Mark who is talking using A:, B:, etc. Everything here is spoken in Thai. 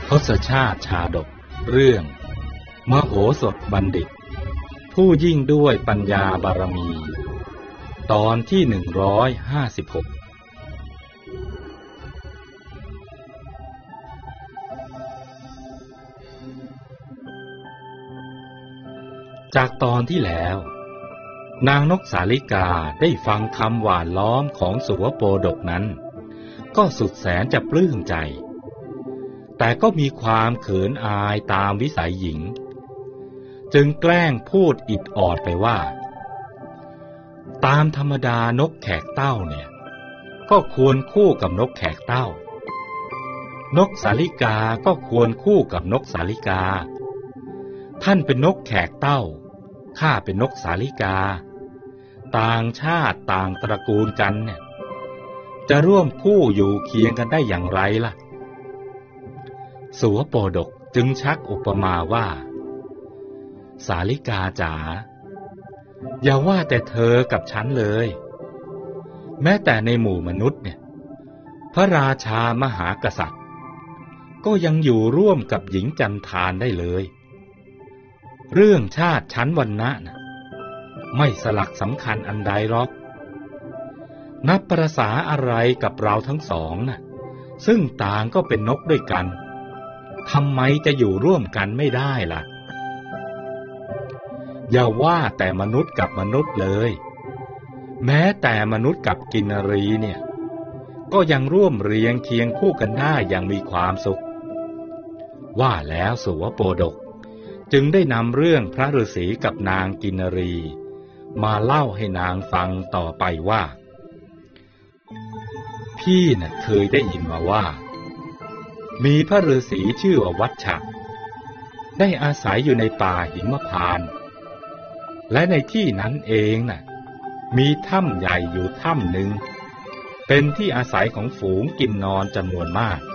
A: ทศชาติชาดกเรื่องมโหสถบัณฑิตผู้ยิ่งด้วยปัญญาบารมีตอนที่156จากตอนที่แล้วนางนกสาลิกาได้ฟังคำหวานล้อมของสุวโปดกนั้นก็สุดแสนจะปลื้มใจแต่ก็มีความเขินอายตามวิสัยหญิงจึงแกล้งพูดอิดออดไปว่าตามธรรมดานกแขกเต้าเนี่ยก็ควรคู่กับนกแขกเต้านกสาลิกาก็ควรคู่กับนกสาลิกาท่านเป็นนกแขกเต้าข้าเป็นนกสาลิกาต่างชาติต่างตระกูลกันเนี่ยจะร่วมคู่อยู่เคียงกันได้อย่างไรล่ะสุวโปดกจึงชักอุปมาว่าสาลิกาจ๋าอย่าว่าแต่เธอกับฉันเลยแม้แต่ในหมู่มนุษย์เนี่ยพระราชามหากษัตริย์ก็ยังอยู่ร่วมกับหญิงจันทานได้เลยเรื่องชาติชั้นวรรณะนะไม่สลักสำคัญอันใดหรอกนับประสาอะไรกับเราทั้งสองนะซึ่งต่างก็เป็นนกด้วยกันทำไมจะอยู่ร่วมกันไม่ได้ล่ะอย่าว่าแต่มนุษย์กับมนุษย์เลยแม้แต่มนุษย์กับกินรีเนี่ยก็ยังร่วมเรียงเคียงคู่กันได้อย่างมีความสุขว่าแล้วสุวโปดกจึงได้นำเรื่องพระฤาษีกับนางกินรีมาเล่าให้นางฟังต่อไปว่าพี่น่ะเคยได้ยินมาว่ามีพระฤาษีชื่อว่าวัชชะได้อาศัยอยู่ในป่าหิมพานต์และในที่นั้นเองน่ะมีถ้ำใหญ่อยู่ถ้ำหนึ่งเป็นที่อาศัยของฝูงกินนอนจำนวนมาก